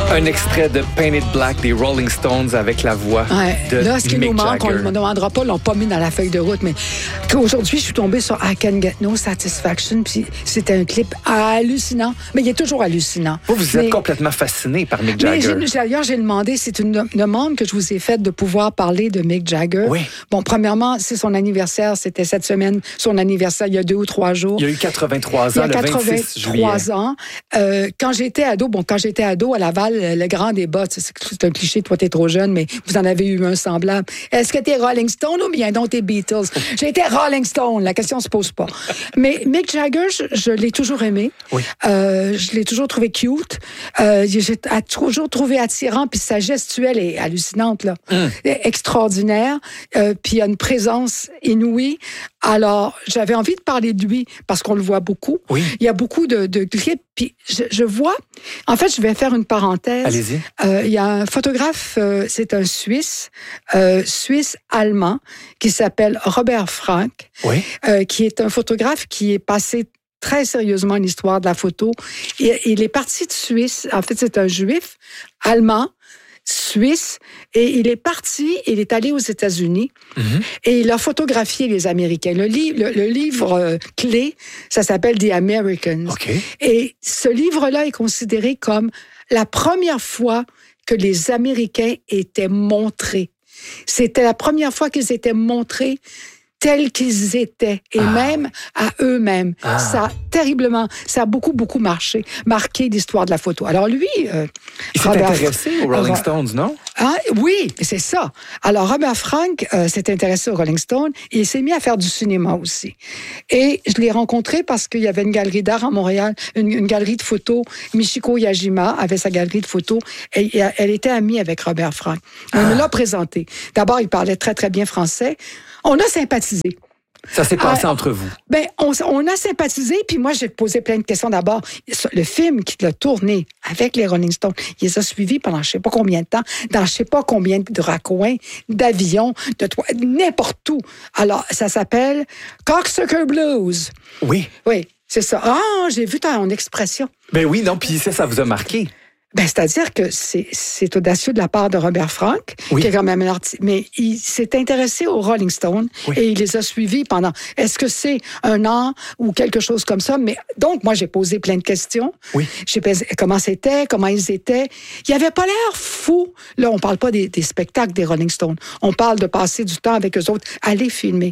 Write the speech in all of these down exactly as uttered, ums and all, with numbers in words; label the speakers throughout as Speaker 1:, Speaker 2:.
Speaker 1: Un extrait de Painted Black des Rolling Stones avec la voix
Speaker 2: ouais.
Speaker 1: de
Speaker 2: Là, ce qui
Speaker 1: Mick
Speaker 2: nous manque,
Speaker 1: Jagger.
Speaker 2: on ne me demandera pas, ils l'ont pas mis dans la feuille de route, mais aujourd'hui, je suis tombée sur I Can Get No Satisfaction, puis c'était un clip hallucinant, mais il est toujours hallucinant.
Speaker 1: Vous, vous
Speaker 2: mais,
Speaker 1: êtes complètement fasciné par Mick
Speaker 2: mais
Speaker 1: Jagger.
Speaker 2: j'ai, d'ailleurs, j'ai demandé, c'est une demande que je vous ai faite de pouvoir parler de Mick Jagger.
Speaker 1: Oui.
Speaker 2: Bon, premièrement, c'est son anniversaire, c'était cette semaine, son anniversaire, il y a deux ou trois jours.
Speaker 1: Il y a eu quatre-vingt-trois ans,
Speaker 2: il y a
Speaker 1: le vingt-six juillet.
Speaker 2: quatre-vingt-trois ans. Euh, quand j'étais ado, bon, quand j'étais ado à Laval, le grand débat, c'est, c'est un cliché, toi, t'es trop jeune, mais vous en avez eu un semblable. Est-ce que t'es Rolling Stone ou bien donc t'es Beatles? J'ai été Rolling Stone, la question se pose pas. Mais Mick Jagger, je, je l'ai toujours aimé.
Speaker 1: Oui.
Speaker 2: Euh, je l'ai toujours trouvé cute. Euh, j'ai toujours trouvé attirant, puis sa gestuelle est hallucinante, là. Mm. Extraordinaire. Euh, puis il a une présence inouïe. Alors, j'avais envie de parler de lui parce qu'on le voit beaucoup.
Speaker 1: Oui.
Speaker 2: Il y a beaucoup de, de clips. Puis je, je vois... En fait, je vais faire une parenthèse.
Speaker 1: Allez-y.
Speaker 2: Euh, il y a un photographe, euh, c'est un Suisse, euh, Suisse-Allemand, qui s'appelle Robert Frank,
Speaker 1: oui.
Speaker 2: euh, qui est un photographe qui est passé très sérieusement l'histoire de la photo. Et, il est parti de Suisse. En fait, c'est un Juif allemand, Suisse, et il est parti, il est allé aux États-Unis, mm-hmm. et il a photographié les Américains. Le, li- le, le livre euh, clé, ça s'appelle The Americans.
Speaker 1: Okay.
Speaker 2: Et ce livre-là est considéré comme la première fois que les Américains étaient montrés. C'était la première fois qu'ils étaient montrés tels qu'ils étaient, et ah. même à eux-mêmes. Ah. Ça a terriblement, ça a beaucoup, beaucoup marché, marqué l'histoire de la photo. Alors lui... Euh,
Speaker 1: il s'est Robert, intéressé aux Rolling Stones, non?
Speaker 2: Ah, oui, c'est ça. Alors Robert Frank euh, s'est intéressé aux Rolling Stones et il s'est mis à faire du cinéma aussi. Et je l'ai rencontré parce qu'il y avait une galerie d'art à Montréal, une, une galerie de photos. Michiko Yajima avait sa galerie de photos et, et elle était amie avec Robert Frank. On ah. me l'a présenté. D'abord, il parlait très, très bien français. On a sympathisé.
Speaker 1: Ça s'est passé
Speaker 2: euh,
Speaker 1: entre vous?
Speaker 2: Ben, on, on a sympathisé, puis moi, j'ai posé plein de questions. D'abord, le film qu'il a tourné avec les Rolling Stones, il les a suivis pendant je ne sais pas combien de temps, dans je ne sais pas combien de raccoins, d'avions, de toits, n'importe où. Alors, ça s'appelle Cocksucker Blues.
Speaker 1: Oui.
Speaker 2: Oui, c'est ça. Ah, j'ai vu ton expression.
Speaker 1: Ben oui, non, puis ça, ça vous a marqué.
Speaker 2: Ben, c'est-à-dire que c'est, c'est audacieux de la part de Robert Frank, oui. qui est quand même un artiste, mais il s'est intéressé aux Rolling Stones oui. et il les a suivis pendant, est-ce que c'est un an ou quelque chose comme ça? Mais donc, moi, j'ai posé plein de questions.
Speaker 1: Oui.
Speaker 2: J'ai posé comment c'était, comment ils étaient. Ils n'avaient pas l'air fous. Là, on ne parle pas des, des spectacles des Rolling Stones. On parle de passer du temps avec eux autres, aller filmer.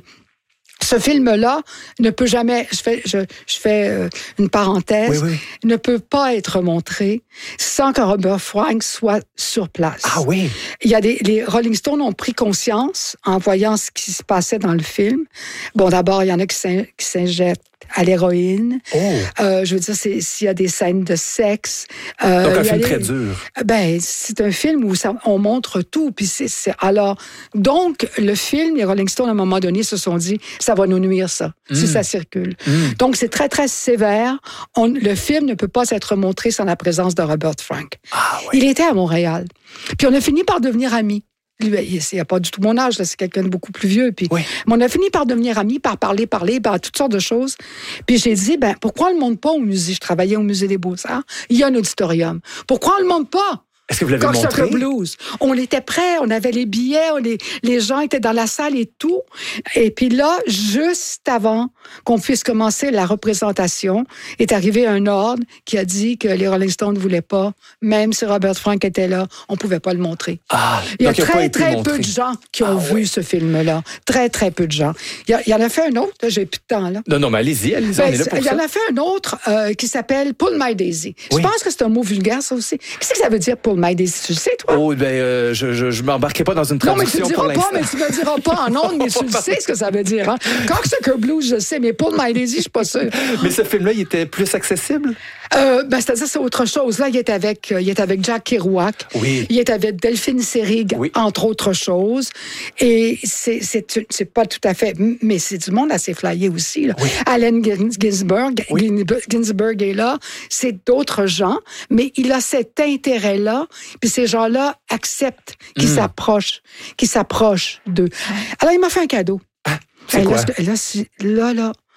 Speaker 2: Ce film-là ne peut jamais, je fais, je, je fais euh, une parenthèse, oui, oui. ne peut pas être montré sans que Robert Frank soit sur place.
Speaker 1: Ah oui?
Speaker 2: Il y a des, les Rolling Stones ont pris conscience en voyant ce qui se passait dans le film. Bon, d'abord, il y en a qui, s'in, qui s'injectent à l'héroïne.
Speaker 1: Oh.
Speaker 2: Euh, je veux dire, c'est, s'il y a des scènes de sexe. Euh,
Speaker 1: Donc, un film
Speaker 2: des,
Speaker 1: très dur.
Speaker 2: Ben, c'est un film où ça, on montre tout. Puis c'est, c'est, alors, donc, le film, les Rolling Stones, à un moment donné, se sont dit, ça va nous nuire, ça, mm. si ça circule. Mm. Donc, c'est très, très sévère. On, le film ne peut pas être montré sans la présence de Robert Frank.
Speaker 1: Ah, oui.
Speaker 2: Il était à Montréal. Puis on a fini par devenir amis. Lui, il n'a pas du tout mon âge, là, c'est quelqu'un de beaucoup plus vieux. Puis,
Speaker 1: oui.
Speaker 2: Mais on a fini par devenir amis, par parler, parler, par toutes sortes de choses. Puis j'ai dit, ben, pourquoi on ne le monte pas au musée? Je travaillais au musée des Beaux-Arts. Il y a un auditorium. Pourquoi on ne le monte pas?
Speaker 1: Est-ce que vous l'avez montré?
Speaker 2: Cocksucker Blues. On était prêts, on avait les billets, on les, les gens étaient dans la salle et tout. Et puis là, juste avant qu'on puisse commencer la représentation, est arrivé un ordre qui a dit que les Rolling Stones ne voulaient pas, même si Robert Frank était là, on ne pouvait pas le montrer.
Speaker 1: Ah,
Speaker 2: il y a
Speaker 1: donc
Speaker 2: très,
Speaker 1: il a
Speaker 2: très
Speaker 1: montré.
Speaker 2: peu de gens qui ont
Speaker 1: ah,
Speaker 2: vu
Speaker 1: oui.
Speaker 2: ce film-là. Très, très peu de gens. Il y, a, il y en a fait un autre, là, j'ai plus de temps, là.
Speaker 1: Non, non, mais allez-y, allez-y,
Speaker 2: ben,
Speaker 1: on est là pour
Speaker 2: il
Speaker 1: ça.
Speaker 2: y en a fait un autre euh, qui s'appelle Pull My Daisy. Oui. Je pense que c'est un mot vulgaire, ça aussi. Qu'est-ce que ça veut dire, Pull My Daisy? Tu le sais, toi?
Speaker 1: Oh, ben, euh, je, je, je m'embarquerai pas dans une traduction
Speaker 2: non, mais tu
Speaker 1: pour
Speaker 2: diras
Speaker 1: l'instant.
Speaker 2: pas, mais tu me diras pas en ondes, mais tu le sais ce que ça veut dire. Hein? Cocksucker Blues, je sais, mais Pull My Daisy, je suis pas sûre.
Speaker 1: Mais ce film-là, il était plus accessible?
Speaker 2: Euh, ben, c'est-à-dire, c'est autre chose. Là, il est avec, il est avec Jack Kerouac.
Speaker 1: Oui.
Speaker 2: Il est avec Delphine Seyrig, oui. entre autres choses. Et c'est, c'est, c'est pas tout à fait, mais c'est du monde assez flyé aussi, là.
Speaker 1: Oui.
Speaker 2: Allen Ginsberg,
Speaker 1: oui.
Speaker 2: Ginsberg est là. C'est d'autres gens, mais il a cet intérêt-là. Puis ces gens-là acceptent qu'ils mm. s'approchent, qu'ils s'approchent d'eux. Alors, il m'a fait un cadeau.
Speaker 1: Ah, c'est
Speaker 2: Et
Speaker 1: quoi?
Speaker 2: Là, là, là, là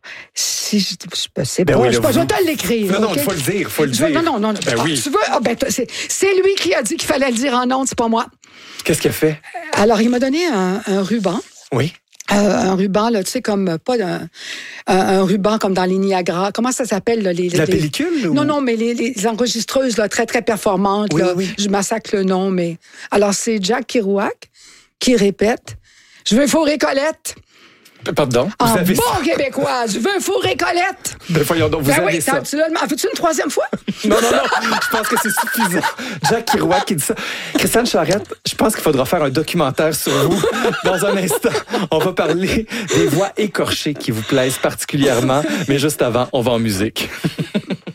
Speaker 2: Si je, je sais
Speaker 1: Ben
Speaker 2: pas,
Speaker 1: oui,
Speaker 2: je,
Speaker 1: là,
Speaker 2: pas, je vais
Speaker 1: vous-
Speaker 2: te l'écrire.
Speaker 1: Non, non,
Speaker 2: OK?
Speaker 1: il faut le dire, il faut le
Speaker 2: Je veux-
Speaker 1: dire.
Speaker 2: Non, non, non. non.
Speaker 1: Ben
Speaker 2: Ah,
Speaker 1: oui.
Speaker 2: Tu veux? Ah, ben, c'est, c'est lui qui a dit qu'il fallait le dire en ondes, c'est pas moi.
Speaker 1: Qu'est-ce qu'il a fait?
Speaker 2: Alors, il m'a donné un, un ruban.
Speaker 1: Oui.
Speaker 2: Euh, un ruban, là, tu sais, comme, euh, pas un, un, un ruban comme dans les Niagara. Comment ça s'appelle, là, les...
Speaker 1: La
Speaker 2: les-
Speaker 1: pellicule? Ou...
Speaker 2: Non, non, mais les, les enregistreuses, là, très, très performantes,
Speaker 1: Oui,
Speaker 2: là.
Speaker 1: oui, oui.
Speaker 2: Je massacre le nom, mais... Alors, c'est Jack Kerouac qui répète « Je veux fourrer Colette ».
Speaker 1: Pardon?
Speaker 2: En
Speaker 1: Vous avez
Speaker 2: bon
Speaker 1: ça?
Speaker 2: québécois, je veux fourrer Colette.
Speaker 1: Ben voyons donc, vous
Speaker 2: Ben
Speaker 1: avez
Speaker 2: oui,
Speaker 1: ça.
Speaker 2: t'as- tu l'as demandé. Veux-tu une troisième fois?
Speaker 1: Non, non, non, je pense que c'est suffisant. Jacques Kerouac qui dit ça. Christiane Charette, je pense qu'il faudra faire un documentaire sur vous. Dans un instant, on va parler des voix écorchées qui vous plaisent particulièrement. Mais juste avant, on va en musique.